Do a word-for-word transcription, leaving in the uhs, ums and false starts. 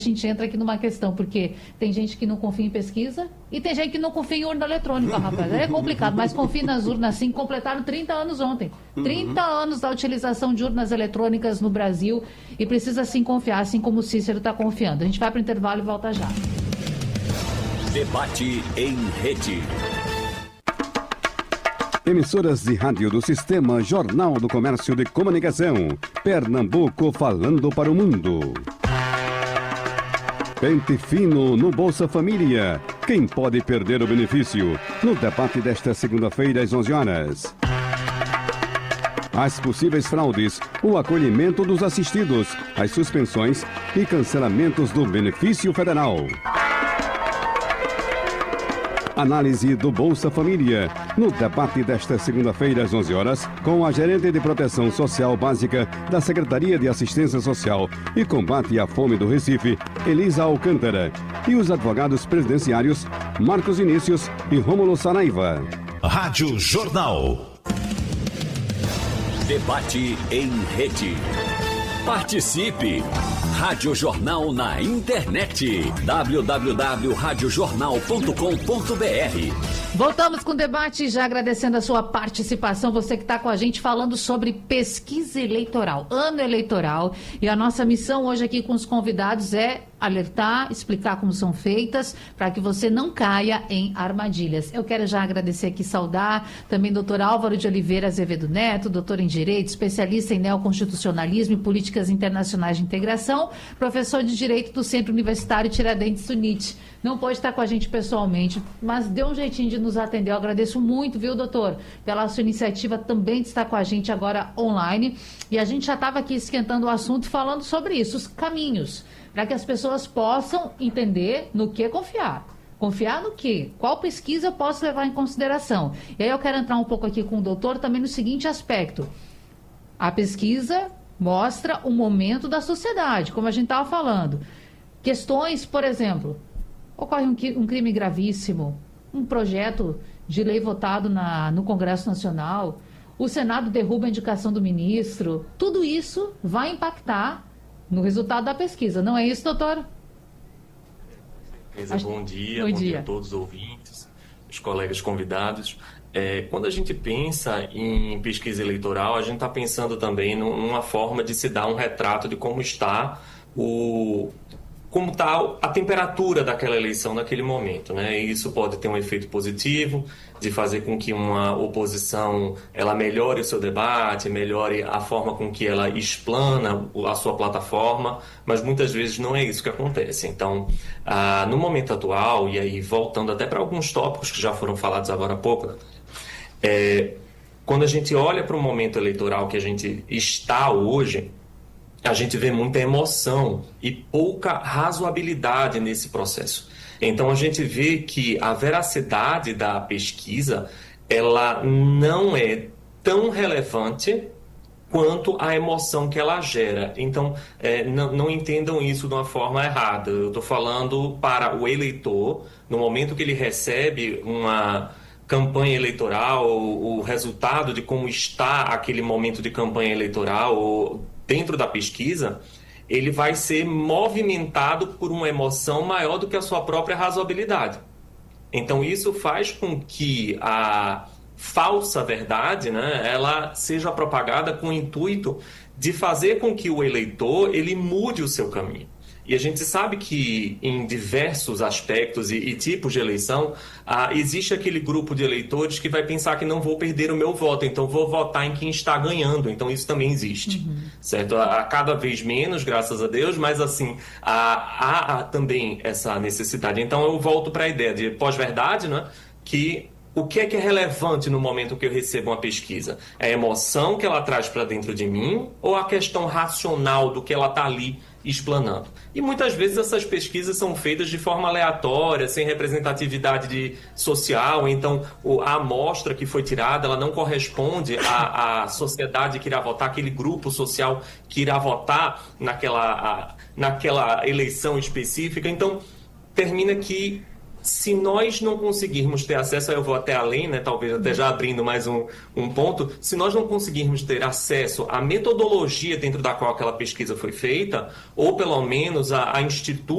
A gente entra aqui numa questão, porque tem gente que não confia em pesquisa e tem gente que não confia em urna eletrônica, rapaz. É complicado, mas confia nas urnas sim. Completaram trinta anos ontem. trinta anos da utilização de urnas eletrônicas no Brasil e precisa sim confiar, assim como o Cícero está confiando. A gente vai para o intervalo e volta já. Debate em rede. Emissoras de rádio do Sistema Jornal do Comércio de Comunicação. Pernambuco falando para o mundo. Pente fino no Bolsa Família. Quem pode perder o benefício? No debate desta segunda-feira às onze horas. As possíveis fraudes, o acolhimento dos assistidos, as suspensões e cancelamentos do benefício federal. Análise do Bolsa Família, no debate desta segunda-feira às onze horas, com a gerente de Proteção Social Básica da Secretaria de Assistência Social e Combate à Fome do Recife, Elisa Alcântara, e os advogados presidenciários Marcos Vinícius e Rômulo Saraiva. Rádio Jornal. Debate em rede. Participe! Rádio Jornal na internet. w w w ponto rádio jornal ponto com ponto b r. Voltamos com o debate, já agradecendo a sua participação, você que está com a gente falando sobre pesquisa eleitoral, ano eleitoral. E a nossa missão hoje aqui com os convidados é alertar, explicar como são feitas, para que você não caia em armadilhas. Eu quero já agradecer aqui, saudar também doutor Álvaro de Oliveira Azevedo Neto, doutor em Direito, especialista em neoconstitucionalismo e políticas internacionais de integração, professor de Direito do Centro Universitário Tiradentes Unite. Não pode estar com a gente pessoalmente, mas deu um jeitinho de nos atender. Eu agradeço muito, viu, doutor, pela sua iniciativa também de estar com a gente agora online. E a gente já estava aqui esquentando o assunto, falando sobre isso, os caminhos, para que as pessoas possam entender no que confiar. Confiar no quê? Qual pesquisa eu posso levar em consideração? E aí eu quero entrar um pouco aqui com o doutor também no seguinte aspecto. A pesquisa mostra o momento da sociedade, como a gente estava falando. Questões, por exemplo, ocorre um, um crime gravíssimo, um projeto de lei votado na, no Congresso Nacional, o Senado derruba a indicação do ministro. Tudo isso vai impactar no resultado da pesquisa, não é isso, doutor? Acho... Bom dia, bom, bom dia. dia a todos os ouvintes, os colegas convidados. É, quando a gente pensa em pesquisa eleitoral, a gente está pensando também numa forma de se dar um retrato de como está o... como está a temperatura daquela eleição naquele momento, né? E isso pode ter um efeito positivo, de fazer com que uma oposição ela melhore o seu debate, melhore a forma com que ela explana a sua plataforma, mas muitas vezes não é isso que acontece. Então, ah, no momento atual, e aí voltando até para alguns tópicos que já foram falados agora há pouco, é, quando a gente olha para o momento eleitoral que a gente está hoje, a gente vê muita emoção e pouca razoabilidade nesse processo. Então, a gente vê que a veracidade da pesquisa, ela não é tão relevante quanto a emoção que ela gera. Então, é, não, não entendam isso de uma forma errada. Eu estou falando para o eleitor, no momento que ele recebe uma campanha eleitoral, o, o resultado de como está aquele momento de campanha eleitoral, ou dentro da pesquisa, ele vai ser movimentado por uma emoção maior do que a sua própria razoabilidade. Então, isso faz com que a falsa verdade, né, ela seja propagada com o intuito de fazer com que o eleitor ele mude o seu caminho. E a gente sabe que em diversos aspectos e, e tipos de eleição, ah, existe aquele grupo de eleitores que vai pensar que não vou perder o meu voto, então vou votar em quem está ganhando. Então isso também existe, uhum. certo? A, a cada vez menos, graças a Deus, mas assim, há, há, há também essa necessidade. Então eu volto para a ideia de pós-verdade, né? Que o que é que é relevante no momento que eu recebo uma pesquisa? É a emoção que ela traz para dentro de mim ou a questão racional do que ela está ali explanando? E muitas vezes essas pesquisas são feitas de forma aleatória, sem representatividade de social, então a amostra que foi tirada ela não corresponde à, à sociedade que irá votar, aquele grupo social que irá votar naquela, a, naquela eleição específica. Então termina que se nós não conseguirmos ter acesso, aí eu vou até além, né, talvez até já abrindo mais um, um ponto, se nós não conseguirmos ter acesso à metodologia dentro da qual aquela pesquisa foi feita, ou pelo menos a, a instituto